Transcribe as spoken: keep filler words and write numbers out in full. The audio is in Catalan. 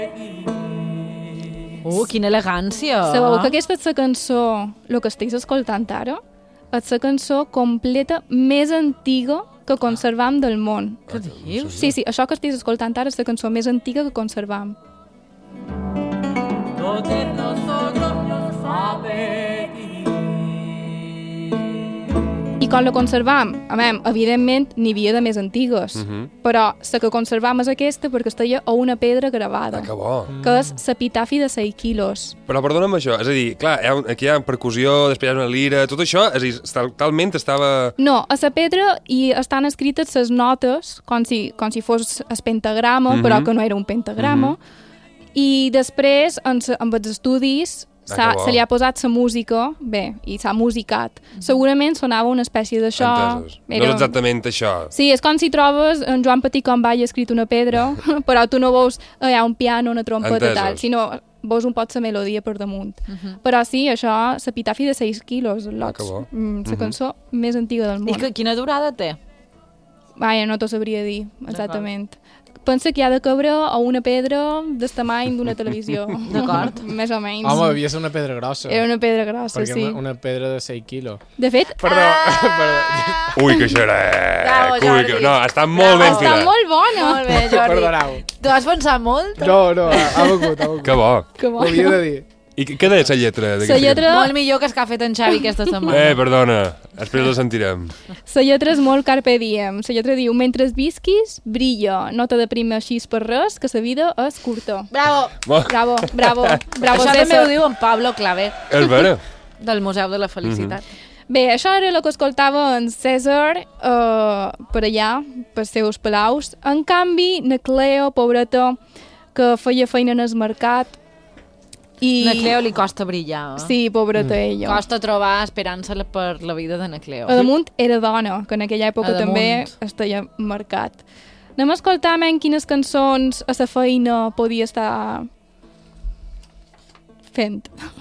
Uh, quina elegància. Sabeu que aquesta és la cançó, el que esteu escoltant ara, és la cançó completa més antiga que conservam del món. Què dius? Sí, sí, això que esteu escoltant ara és la cançó més antiga que conservam. Totes nosotros nos sabe. I com la conservam? A veure, evidentment n'hi havia de més antigues, uh -huh. però la que conservam és aquesta perquè estava a una pedra gravada, Ah, que bo. que és l'epitafi de seis quilos. Però perdona'm això, és a dir, clar, hi ha, un- aquí hi ha percussió, després hi ha una lira, tot això, és a dir, tal- talment estava... No, a la pedra hi estan escrites les notes, com si, com si fos el pentagrama, uh -huh. però que no era un pentagrama, uh -huh. i després, en, amb els estudis, Ah, se li ha posat la música, bé, i s'ha musicat. Segurament sonava una espècie d'això. Entesos. No és exactament això. Sí, és com si trobes en Joan Petit com va escrit una pedra, però tu no veus eh, hi ha un piano, una trompeta, Entesos. tal, sinó veus un pot la melodia per damunt. Uh -huh. Però sí, això, l'epitafi de seis quilos, Ah, que bo. mm, la Mhm. cançó més antiga del món. I que, quina durada té? Vaja, no t'ho sabria dir, exactament. Pensa que hi ha de cabre a una pedra del tamany d'una televisió. D'acord. Més o menys. Home, devia ser una pedra grossa. Era una pedra grossa, perquè sí. una, una pedra de seis quilos. De fet... Perdó, Ah! perdó. Ui, que xerec! Bravo, Ui, Jordi. que... No, està molt ben Està filat. molt bona. Molt bé, Jordi. Perdoneu. Tu has pensat molt? No, no, ha, ha begut, ha begut. Que bo. Que Ho bona. havia de dir. I què deia la lletra? La d'aquesta lletra, Molt millor que el que ha fet en Xavi aquesta cançó? setmana. Eh, perdona, després la sentirem. la lletra és molt carpe diem. La lletra diu, mentre visquis, brilla. No te deprimeixis per res, que la vida és curta. Bravo. Bo, Bravo, bravo, bravo, Això també César. ho diu en Pablo Claver, és vera. del Museu de la Felicitat. Bé, això era el que escoltava en César eh, per allà, pels seus palaus. En canvi, na Cleo, pobreta, que feia feina en el mercat, i... Na Cleo li costa brillar. Eh? Sí, pobreta ella. Costa trobar esperança per la vida de na Cleo. A damunt era dona, que en aquella època A damunt. també estava marcat. Anem a escoltar men quines cançons a la feina podia estar fent.